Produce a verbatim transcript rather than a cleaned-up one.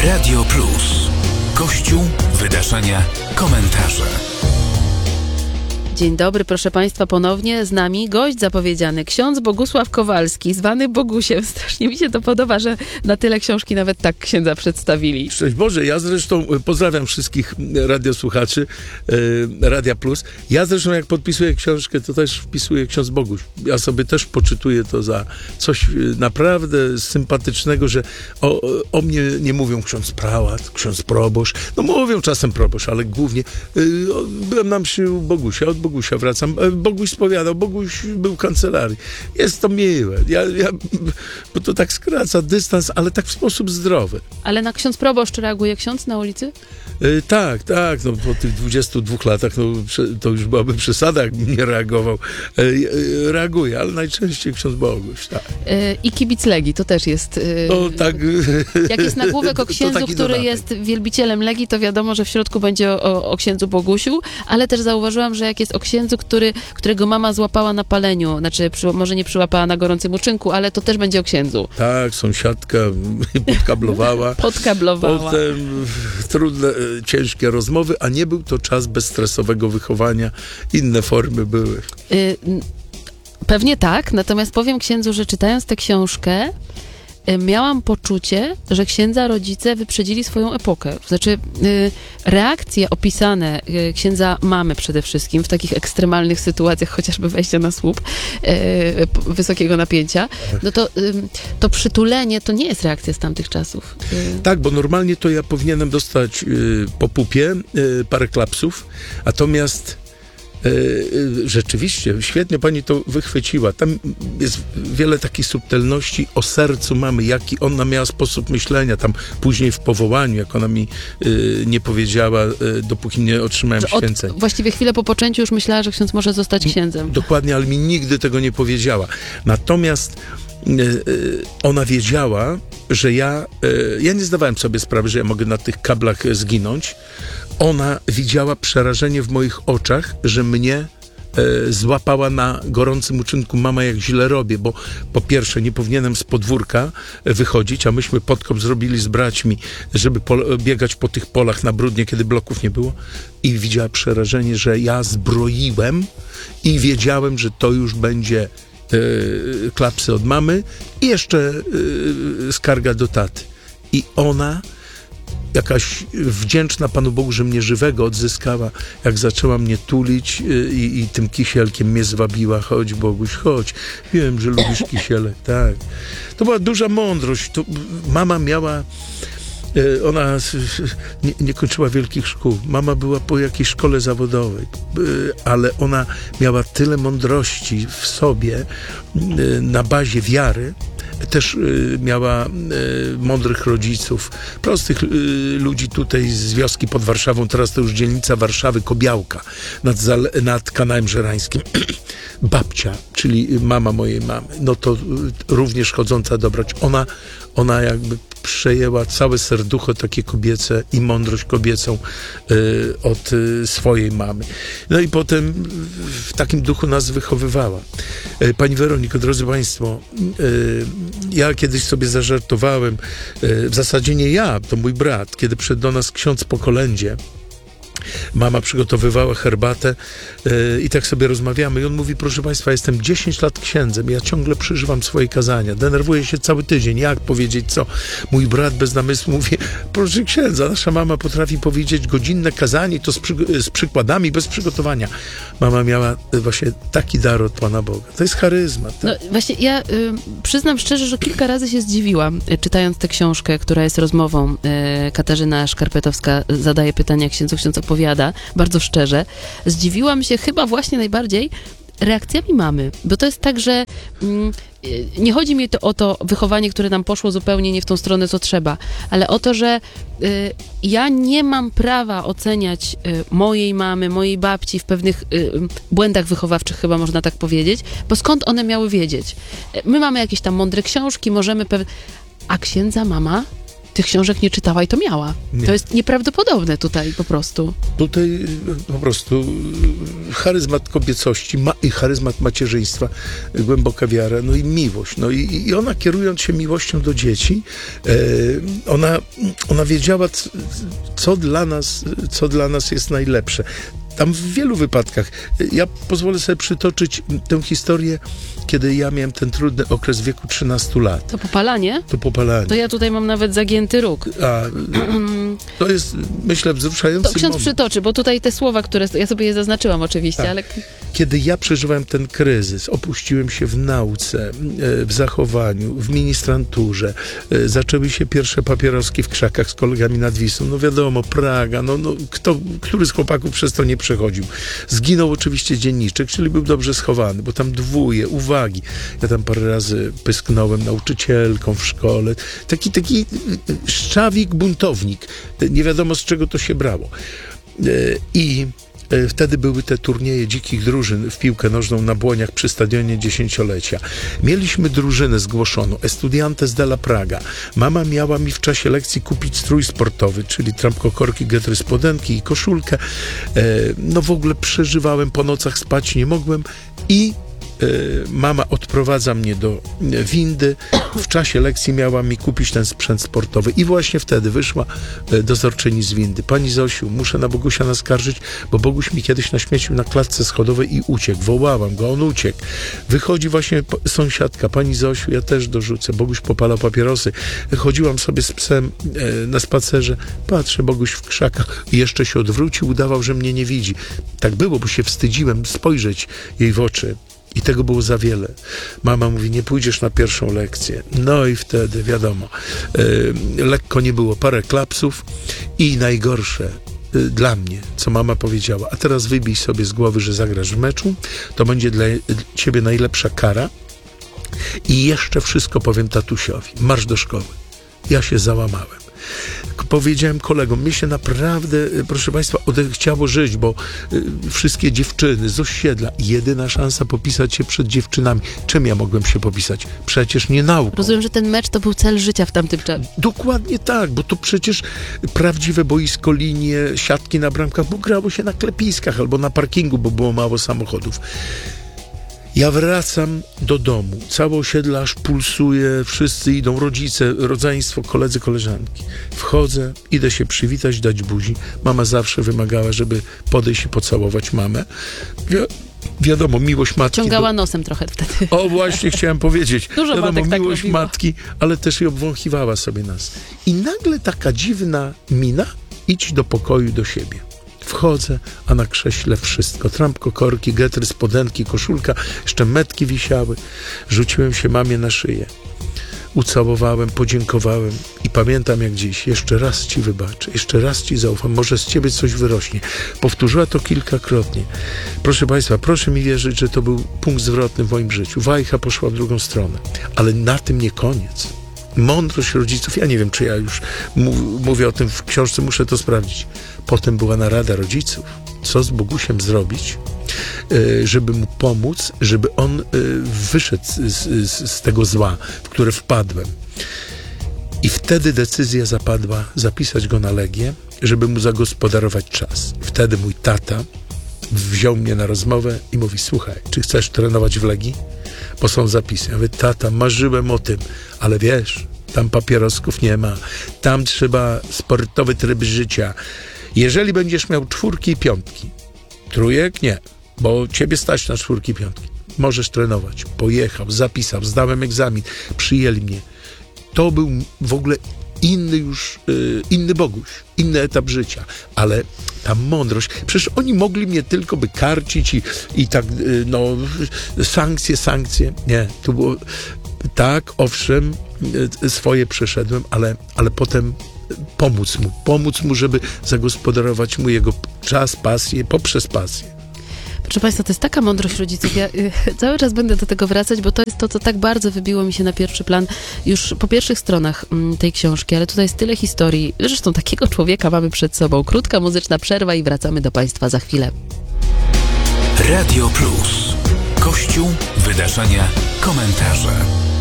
Radio Plus. Kościół, wydarzenia, komentarze. Dzień dobry, proszę Państwa, ponownie z nami gość zapowiedziany, ksiądz Bogusław Kowalski, zwany Bogusiem. Strasznie mi się to podoba, że na tyle książki nawet tak księdza przedstawili. Szczęść Boże, ja zresztą pozdrawiam wszystkich radiosłuchaczy e, Radia Plus. Ja zresztą jak podpisuję książkę, to też wpisuję ksiądz Boguś. Ja sobie też poczytuję to za coś naprawdę sympatycznego, że o, o mnie nie mówią ksiądz prałat, ksiądz proboszcz. No mówią czasem proboszcz, ale głównie e, byłem na mszy u Bogusia, od Bogusia wracam. Boguś spowiadał, Boguś był w kancelarii. Jest to miłe. Ja, ja, bo to tak skraca dystans, ale tak w sposób zdrowy. Ale na ksiądz proboszcz reaguje ksiądz na ulicy? Yy, tak, tak. No, po tych dwudziestu dwóch latach no, to już byłaby przesada, jakbym nie reagował. Yy, yy, reaguje, ale najczęściej ksiądz Boguś, tak. Yy, I kibic Legii, to też jest... Yy, no, tak. Jak jest nagłówek o księdzu, który dodatek. Jest wielbicielem Legii, to wiadomo, że w środku będzie o, o, o księdzu Bogusiu, ale też zauważyłam, że jak jest o księdzu, który, którego mama złapała na paleniu, znaczy przy, może nie przyłapała na gorącym uczynku, ale to też będzie o księdzu. Tak, sąsiadka podkablowała. Podkablowała. Potem trudne, ciężkie rozmowy, a nie był to czas bezstresowego wychowania. Inne formy były. Y- pewnie tak, natomiast powiem księdzu, że czytając tę książkę, miałam poczucie, że księdza rodzice wyprzedzili swoją epokę. Znaczy, reakcje opisane księdza mamy przede wszystkim w takich ekstremalnych sytuacjach, chociażby wejścia na słup wysokiego napięcia, no to, to przytulenie to nie jest reakcja z tamtych czasów. Tak, bo normalnie to ja powinienem dostać po pupie parę klapsów, natomiast rzeczywiście, świetnie pani to wychwyciła. Tam jest wiele takich subtelności o sercu mamy, jaki ona miała sposób myślenia, tam później w powołaniu, jak ona mi y, nie powiedziała, y, dopóki nie otrzymałem święceń. Od, właściwie chwilę po poczęciu już myślała, że ksiądz może zostać księdzem. Dokładnie, ale mi nigdy tego nie powiedziała. Natomiast ona wiedziała, że ja, ja nie zdawałem sobie sprawy, że ja mogę na tych kablach zginąć. Ona widziała przerażenie w moich oczach, że mnie e, złapała na gorącym uczynku mama, jak źle robię, bo po pierwsze nie powinienem z podwórka wychodzić, a myśmy podkop zrobili z braćmi, żeby po, biegać po tych polach na brudnie, kiedy bloków nie było, i widziała przerażenie, że ja zbroiłem i wiedziałem, że to już będzie e, klapsy od mamy i jeszcze e, skarga do taty. I ona jakaś wdzięczna Panu Bogu, że mnie żywego odzyskała, jak zaczęła mnie tulić i, i tym kisielkiem mnie zwabiła. Chodź, Boguś, chodź. Wiem, że lubisz kisielek, tak. To była duża mądrość. To mama miała, ona nie, nie kończyła wielkich szkół. Mama była po jakiejś szkole zawodowej, ale ona miała tyle mądrości w sobie na bazie wiary. Też y, miała y, mądrych rodziców, prostych y, ludzi tutaj z wioski pod Warszawą, teraz to już dzielnica Warszawy, Kobiałka, nad, Zale- nad Kanałem Żerańskim. Babcia, czyli mama mojej mamy, no to y, również chodząca dobroć. Ona, ona jakby przejęła całe serducho takie kobiece i mądrość kobiecą y, od y, swojej mamy. No i potem w takim duchu nas wychowywała. Y, Pani Weroniko, drodzy Państwo, y, ja kiedyś sobie zażartowałem, y, w zasadzie nie ja, to mój brat, kiedy przyszedł do nas ksiądz po kolędzie, mama przygotowywała herbatę yy, i tak sobie rozmawiamy i on mówi, proszę Państwa, jestem dziesięć lat księdzem, ja ciągle przeżywam swoje kazania, denerwuję się cały tydzień, jak powiedzieć co? Mój brat bez namysłu mówi, proszę księdza, nasza mama potrafi powiedzieć godzinne kazanie, to z, przy, z przykładami, bez przygotowania. Mama miała właśnie taki dar od Pana Boga. To jest charyzmat. Tak? No właśnie, ja y, przyznam szczerze, że kilka razy się zdziwiłam, y, czytając tę książkę, która jest rozmową. Y, Katarzyna Szkarpetowska zadaje pytania księdzu, ksiądz opowiada, bardzo szczerze. Zdziwiłam się chyba właśnie najbardziej reakcjami mamy, bo to jest tak, że mm, nie chodzi mi to o to wychowanie, które nam poszło zupełnie nie w tą stronę, co trzeba, ale o to, że y, ja nie mam prawa oceniać y, mojej mamy, mojej babci w pewnych y, błędach wychowawczych, chyba można tak powiedzieć, bo skąd one miały wiedzieć? My mamy jakieś tam mądre książki, możemy pewne... A księdza mama tych książek nie czytała i to miała. Nie. To jest nieprawdopodobne tutaj po prostu. Tutaj po prostu charyzmat kobiecości ma, i charyzmat macierzyństwa, głęboka wiara, no i miłość. No i, i ona, kierując się miłością do dzieci, e, ona, ona wiedziała, c- co dla nas, co dla nas jest najlepsze. Tam w wielu wypadkach. Ja pozwolę sobie przytoczyć tę historię, kiedy ja miałem ten trudny okres w wieku trzynastu lat. To popalanie? To popalanie. To ja tutaj mam nawet zagięty róg. A, to jest, myślę, wzruszający To ksiądz moment. przytoczy, bo tutaj te słowa, które... Ja sobie je zaznaczyłam oczywiście, Tak. ale... Kiedy ja przeżywałem ten kryzys, opuściłem się w nauce, e, w zachowaniu, w ministranturze, e, zaczęły się pierwsze papieroski w krzakach z kolegami nad Wisłą. No wiadomo, Praga, no, no kto, który z chłopaków przez to nie przechodził. Zginął oczywiście dzienniczek, czyli był dobrze schowany, bo tam dwóje, uwagi. Ja tam parę razy pysknąłem nauczycielką w szkole. Taki, taki e, szczawik, buntownik. E, Nie wiadomo, z czego to się brało. E, I wtedy były te turnieje dzikich drużyn w piłkę nożną na Błoniach przy stadionie dziesięciolecia. Mieliśmy drużynę zgłoszoną, Estudiantes della Praga. Mama miała mi w czasie lekcji kupić strój sportowy, czyli trampkokorki, getry, spodenki i koszulkę. E, no w ogóle przeżywałem, po nocach spać nie mogłem i mama odprowadza mnie do windy. W czasie lekcji miała mi kupić ten sprzęt sportowy i właśnie wtedy wyszła dozorczyni z windy. Pani Zosiu, muszę na Bogusia naskarżyć, bo Boguś mi kiedyś naśmiecił na klatce schodowej i uciekł. Wołałam go, on uciekł. Wychodzi właśnie sąsiadka. Pani Zosiu, ja też dorzucę. Boguś popalał papierosy. Chodziłam sobie z psem na spacerze. Patrzę, Boguś w krzakach. I jeszcze się odwrócił, udawał, że mnie nie widzi. Tak było, bo się wstydziłem spojrzeć jej w oczy. I tego było za wiele. Mama mówi, nie pójdziesz na pierwszą lekcję. No i wtedy, wiadomo, yy, lekko nie było, parę klapsów i najgorsze yy, dla mnie, co mama powiedziała, a teraz wybij sobie z głowy, że zagrasz w meczu, to będzie dla ciebie najlepsza kara i jeszcze wszystko powiem tatusiowi. Marsz do szkoły. Ja się załamałem. Powiedziałem kolegom, mnie się naprawdę, proszę Państwa, odechciało żyć, bo y, wszystkie dziewczyny z osiedla, jedyna szansa popisać się przed dziewczynami. Czym ja mogłem się popisać? Przecież nie nauką. Rozumiem, że ten mecz to był cel życia w tamtym czasie. Dokładnie tak, bo to przecież prawdziwe boisko, linie, siatki na bramkach, bo grało się na klepiskach albo na parkingu, bo było mało samochodów. Ja wracam do domu, całe osiedle aż pulsuje, wszyscy idą, rodzice, rodzeństwo, koledzy, koleżanki. Wchodzę, idę się przywitać, dać buzi. Mama zawsze wymagała, żeby podejść i pocałować mamę. Wi- wiadomo, miłość matki. Ciągała do... nosem trochę wtedy. O, właśnie chciałem powiedzieć. Dużo wiadomo, matek tak miłość robiło. matki, ale też i obwąchiwała sobie nas. I nagle taka dziwna mina, idź do pokoju, do siebie. Wchodzę, a na krześle wszystko. Trampkokorki, getry, spodenki, koszulka, jeszcze metki wisiały. Rzuciłem się mamie na szyję. Ucałowałem, podziękowałem i pamiętam jak dziś. Jeszcze raz ci wybaczę, jeszcze raz ci zaufam. Może z ciebie coś wyrośnie. Powtórzyła to kilkakrotnie. Proszę Państwa, proszę mi wierzyć, że to był punkt zwrotny w moim życiu. Wajcha poszła w drugą stronę. Ale na tym nie koniec. Mądrość rodziców, ja nie wiem, czy ja już mów, mówię o tym w książce, muszę to sprawdzić. Potem była narada rodziców, co z Bogusiem zrobić, żeby mu pomóc, żeby on wyszedł z, z, z tego zła, w które wpadłem. I wtedy decyzja zapadła zapisać go na Legię, żeby mu zagospodarować czas. Wtedy mój tata wziął mnie na rozmowę i mówi, słuchaj, czy chcesz trenować w Legii? Bo są zapisy. Ja mówię, tata, marzyłem o tym, ale wiesz, tam papierosków nie ma, tam trzeba sportowy tryb życia. Jeżeli będziesz miał czwórki i piątki, trójek nie, bo ciebie stać na czwórki i piątki, możesz trenować. Pojechał, zapisał, zdałem egzamin, przyjęli mnie. To był w ogóle inny już, yy, inny Boguś, inny etap życia, ale ta mądrość, przecież oni mogli mnie tylko by karcić i, i tak, yy, no, sankcje, sankcje. Nie, to było tak, owszem, yy, swoje przeszedłem, ale, ale potem pomóc mu, pomóc mu, żeby zagospodarować mu jego czas, pasję, poprzez pasję. Proszę Państwa, to jest taka mądrość rodziców. Ja y, cały czas będę do tego wracać, bo to jest to, co tak bardzo wybiło mi się na pierwszy plan już po pierwszych stronach m, tej książki, ale tutaj jest tyle historii. Zresztą takiego człowieka mamy przed sobą. Krótka muzyczna przerwa i wracamy do Państwa za chwilę. Radio Plus. Kościół, wydarzenia, komentarze.